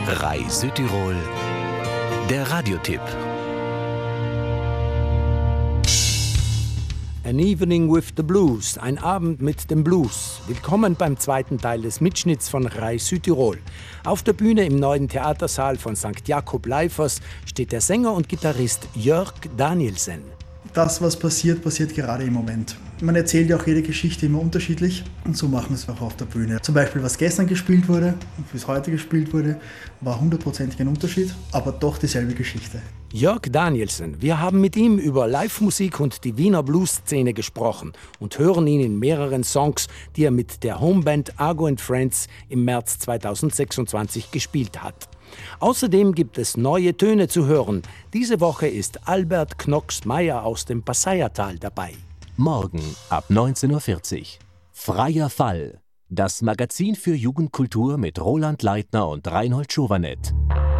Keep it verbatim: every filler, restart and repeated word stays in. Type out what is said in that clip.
Rai Südtirol, der Radiotipp. An Evening with the Blues, ein Abend mit dem Blues. Willkommen beim zweiten Teil des Mitschnitts von Rai Südtirol. Auf der Bühne im neuen Theatersaal von Sankt Jakob Leifers steht der Sänger und Gitarrist Jörg Danielsen. Das, was passiert, passiert gerade im Moment. Man erzählt ja auch jede Geschichte immer unterschiedlich und so machen wir es auch auf der Bühne. Zum Beispiel, was gestern gespielt wurde und bis heute gespielt wurde, war hundertprozentig ein Unterschied, aber doch dieselbe Geschichte. Jörg Danielsen, wir haben mit ihm über Live-Musik und die Wiener Blues-Szene gesprochen und hören ihn in mehreren Songs, die er mit der Homeband Argo and Friends im März zweitausendsechsundzwanzig gespielt hat. Außerdem gibt es neue Töne zu hören. Diese Woche ist Albert Knox-Meyer aus dem Passaiertal dabei. Morgen ab neunzehn Uhr vierzig. Freier Fall. Das Magazin für Jugendkultur mit Roland Leitner und Reinhold Schovanet.